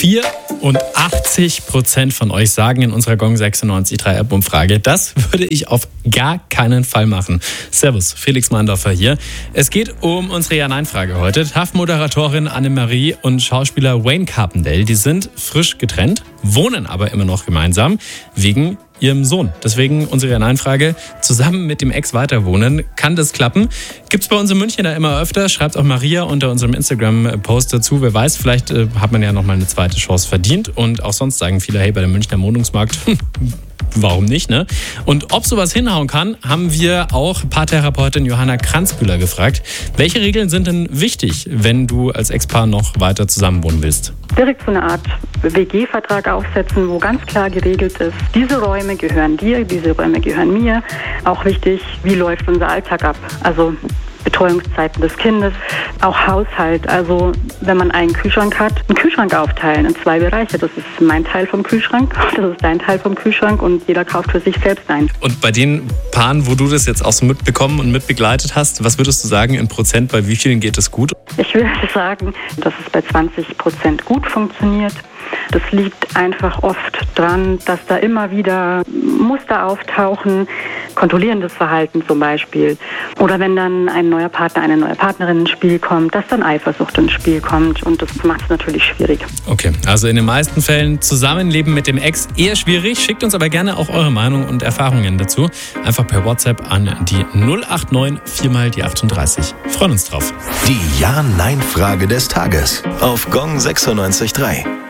84% von euch sagen in unserer Gong 96.3 App-Umfrage, das würde ich auf gar keinen Fall machen. Servus, Felix Mandorfer hier. Es geht um unsere Ja-Nein-Frage heute. TAF-Moderatorin Annemarie und Schauspieler Wayne Carpendale, die sind frisch getrennt, wohnen aber immer noch gemeinsam wegen ihrem Sohn. Deswegen unsere Ja-Nein-Frage: Zusammen mit dem Ex weiterwohnen, kann das klappen? Gibt's bei uns in München da immer öfter. Schreibt auch Maria unter unserem Instagram-Post dazu. Wer weiß, vielleicht hat man ja nochmal eine zweite Chance verdient. Und auch sonst sagen viele, hey, bei dem Münchner Wohnungsmarkt, warum nicht, ne? Und ob sowas hinhauen kann, haben wir auch Paartherapeutin Johanna Kranzbühler gefragt. Welche Regeln sind denn wichtig, wenn du als Ex-Paar noch weiter zusammenwohnen willst? Direkt so eine Art WG-Vertrag aufsetzen, wo ganz klar geregelt ist, diese Räume gehören dir, diese Räume gehören mir. Auch wichtig, wie läuft unser Alltag ab? Also Betreuungszeiten des Kindes, auch Haushalt. Also wenn man einen Kühlschrank hat, einen Kühlschrank aufteilen in 2 Bereiche. Das ist mein Teil vom Kühlschrank, das ist dein Teil vom Kühlschrank und jeder kauft für sich selbst ein. Und bei den Paaren, wo du das jetzt auch so mitbekommen und mitbegleitet hast, was würdest du sagen in Prozent, bei wie vielen geht es gut? Ich würde sagen, dass es bei 20% gut funktioniert. Das liegt einfach oft dran, dass da immer wieder Muster auftauchen, kontrollierendes Verhalten zum Beispiel. Oder wenn dann ein neuer Partner, eine neue Partnerin ins Spiel kommt, dass dann Eifersucht ins Spiel kommt und das macht es natürlich schwierig. Okay, also in den meisten Fällen Zusammenleben mit dem Ex eher schwierig. Schickt uns aber gerne auch eure Meinung und Erfahrungen dazu. Einfach per WhatsApp an die 089 4 die 38. Freuen uns drauf. Die Ja-Nein-Frage des Tages auf Gong 96.3.